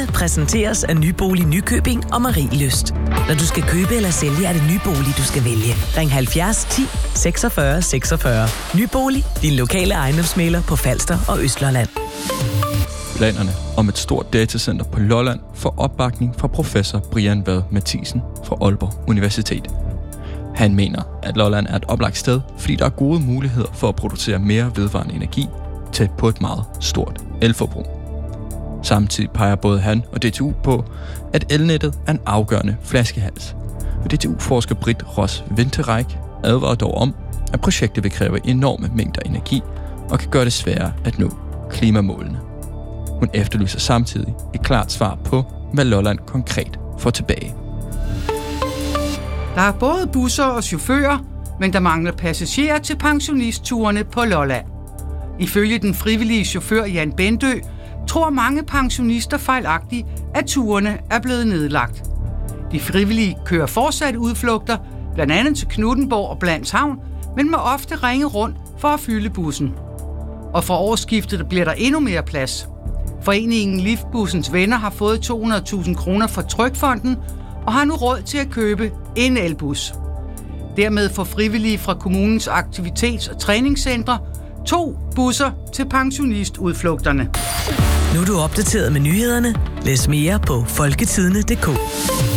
Nyhederne præsenteres af Nybolig Nykøbing og Marielyst. Når du skal købe eller sælge, er det Nybolig, du skal vælge. Ring 70 10 46 46. Nybolig, din lokale ejendomsmægler på Falster og Østlandet. Planerne om et stort datacenter på Lolland får opbakning fra professor Brian Vad Mathisen fra Aalborg Universitet. Han mener, at Lolland er et oplagt sted, fordi der er gode muligheder for at producere mere vedvarende energi tæt på et meget stort elforbrug. Samtidig peger både han og DTU på, at elnettet er en afgørende flaskehals. Og DTU-forsker Britt Ross Winterreich advarer dog om, at projektet vil kræve enorme mængder energi og kan gøre det sværere at nå klimamålene. Hun efterlyser samtidig et klart svar på, hvad Lolland konkret får tilbage. Der er både busser og chauffører, men der mangler passagerer til pensionistturene på Lolland. Ifølge den frivillige chauffør Jan Bendø, tror mange pensionister fejlagtigt, at turene er blevet nedlagt. De frivillige kører fortsat udflugter, blandt andet til Knuthenborg og Blandshavn, men må ofte ringe rundt for at fylde bussen. Og fra årsskiftet bliver der endnu mere plads. Foreningen Liftbussens Venner har fået 200.000 kroner fra Trygfonden og har nu råd til at købe en elbus. Dermed får frivillige fra kommunens aktivitets- og træningscentre 2 busser til pensionistudflugterne. Nu er du opdateret med nyhederne. Læs mere på folketidene.dk.